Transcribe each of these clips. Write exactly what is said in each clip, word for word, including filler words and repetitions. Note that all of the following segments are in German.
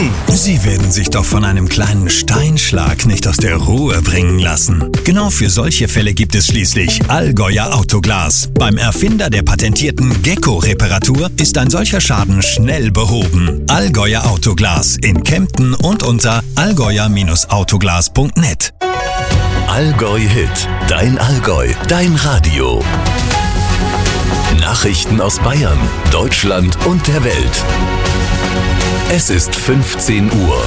Sie werden sich doch von einem kleinen Steinschlag nicht aus der Ruhe bringen lassen. Genau für solche Fälle gibt es schließlich Allgäuer Autoglas. Beim Erfinder der patentierten Gecko-Reparatur ist ein solcher Schaden schnell behoben. Allgäuer Autoglas in Kempten und unter allgäuer Autoglas punkt net. Allgäu Hit, dein Allgäu, dein Radio. Nachrichten aus Bayern, Deutschland und der Welt. Es ist fünfzehn Uhr.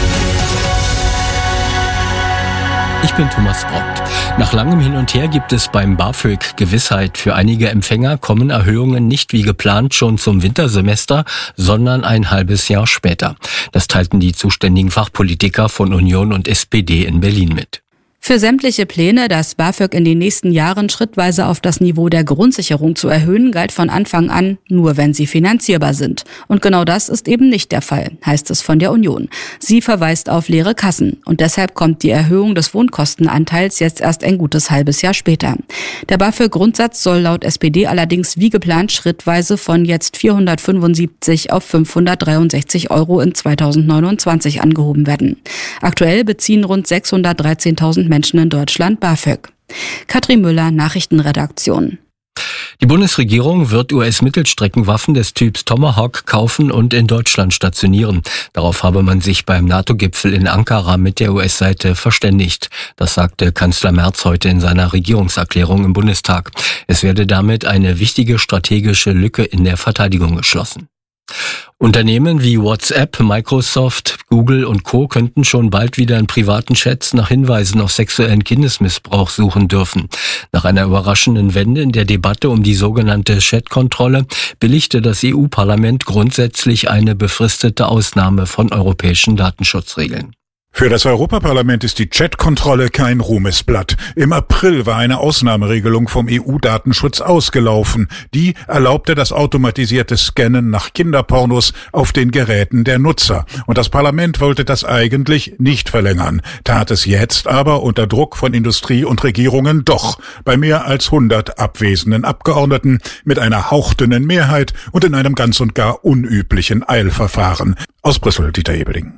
Ich bin Thomas Brott. Nach langem Hin und Her gibt es beim BAföG Gewissheit. Für einige Empfänger kommen Erhöhungen nicht wie geplant schon zum Wintersemester, sondern ein halbes Jahr später. Das teilten die zuständigen Fachpolitiker von Union und S P D in Berlin mit. Für sämtliche Pläne, das BAföG in den nächsten Jahren schrittweise auf das Niveau der Grundsicherung zu erhöhen, galt von Anfang an, nur wenn sie finanzierbar sind. Und genau das ist eben nicht der Fall, heißt es von der Union. Sie verweist auf leere Kassen. Und deshalb kommt die Erhöhung des Wohnkostenanteils jetzt erst ein gutes halbes Jahr später. Der BAföG-Grundsatz soll laut S P D allerdings wie geplant schrittweise von jetzt vierhundertfünfundsiebzig auf fünfhundertdreiundsechzig Euro in zweitausendneunundzwanzig angehoben werden. Aktuell beziehen rund sechshundertdreizehntausend Menschen in Deutschland BAföG. Katrin Müller, Nachrichtenredaktion. Die Bundesregierung wird U S-Mittelstreckenwaffen des Typs Tomahawk kaufen und in Deutschland stationieren. Darauf habe man sich beim NATO-Gipfel in Ankara mit der U S-Seite verständigt. Das sagte Kanzler Merz heute in seiner Regierungserklärung im Bundestag. Es werde damit eine wichtige strategische Lücke in der Verteidigung geschlossen. Unternehmen wie WhatsApp, Microsoft, Google und Co. könnten schon bald wieder in privaten Chats nach Hinweisen auf sexuellen Kindesmissbrauch suchen dürfen. Nach einer überraschenden Wende in der Debatte um die sogenannte Chatkontrolle billigte das E U-Parlament grundsätzlich eine befristete Ausnahme von europäischen Datenschutzregeln. Für das Europaparlament ist die Chat-Kontrolle kein Ruhmesblatt. Im April war eine Ausnahmeregelung vom E U-Datenschutz ausgelaufen. Die erlaubte das automatisierte Scannen nach Kinderpornos auf den Geräten der Nutzer. Und das Parlament wollte das eigentlich nicht verlängern, tat es jetzt aber unter Druck von Industrie und Regierungen doch, bei mehr als hundert abwesenden Abgeordneten mit einer hauchdünnen Mehrheit und in einem ganz und gar unüblichen Eilverfahren. Aus Brüssel, Dieter Ebeling.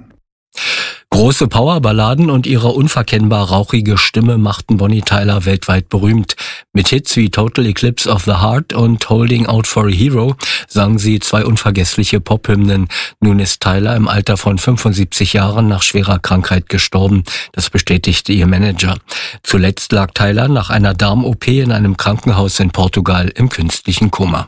Große Powerballaden und ihre unverkennbar rauchige Stimme machten Bonnie Tyler weltweit berühmt. Mit Hits wie Total Eclipse of the Heart und Holding Out for a Hero sang sie zwei unvergessliche Pophymnen. Nun ist Tyler im Alter von fünfundsiebzig Jahren nach schwerer Krankheit gestorben. Das bestätigte ihr Manager. Zuletzt lag Tyler nach einer Darm-O P in einem Krankenhaus in Portugal im künstlichen Koma.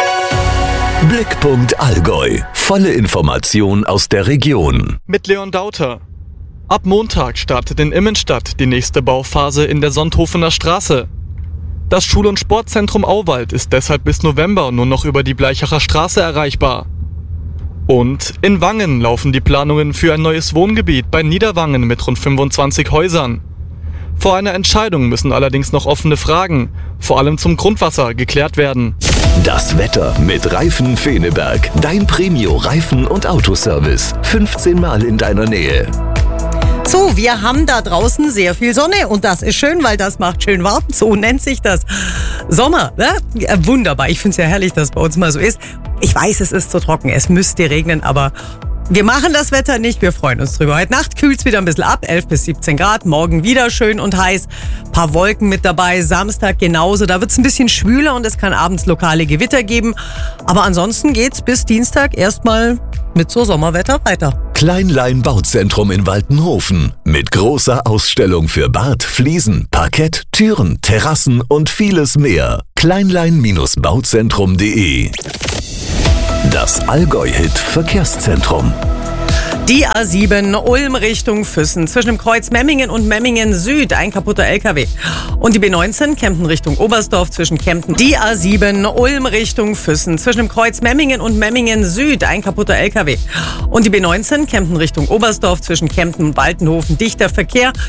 Blickpunkt Allgäu. Volle Information aus der Region. Mit Leon Dauter. Ab Montag startet in Immenstadt die nächste Bauphase in der Sonthofener Straße. Das Schul- und Sportzentrum Auwald ist deshalb bis November nur noch über die Bleichacher Straße erreichbar. Und in Wangen laufen die Planungen für ein neues Wohngebiet bei Niederwangen mit rund fünfundzwanzig Häusern. Vor einer Entscheidung müssen allerdings noch offene Fragen, vor allem zum Grundwasser, geklärt werden. Das Wetter mit Reifen Feneberg. Dein Premio-Reifen- und Autoservice. fünfzehn Mal in deiner Nähe. So, wir haben da draußen sehr viel Sonne und das ist schön, weil das macht schön warm. So nennt sich das. Sommer, ne? Ja, wunderbar. Ich finde es ja herrlich, dass es bei uns mal so ist. Ich weiß, es ist zu trocken, es müsste regnen, aber wir machen das Wetter nicht, wir freuen uns drüber. Heute Nacht kühlt es wieder ein bisschen ab, elf bis siebzehn Grad. Morgen wieder schön und heiß. Ein paar Wolken mit dabei, Samstag genauso. Da wird es ein bisschen schwüler und es kann abends lokale Gewitter geben. Aber ansonsten geht's bis Dienstag erstmal mit so Sommerwetter weiter. Kleinlein Bauzentrum in Waltenhofen. Mit großer Ausstellung für Bad, Fliesen, Parkett, Türen, Terrassen und vieles mehr. kleinlein Bauzentrum punkt de. Das Allgäu-Hit Verkehrszentrum. Die A sieben Ulm Richtung Füssen zwischen dem Kreuz Memmingen und Memmingen Süd, ein kaputter L K W. Und die B neunzehn Kempten Richtung Oberstdorf zwischen Kempten. Die A sieben Ulm Richtung Füssen zwischen dem Kreuz Memmingen und Memmingen Süd, ein kaputter L K W. Und die B neunzehn Kempten Richtung Oberstdorf zwischen Kempten und Waltenhofen, dichter Verkehr.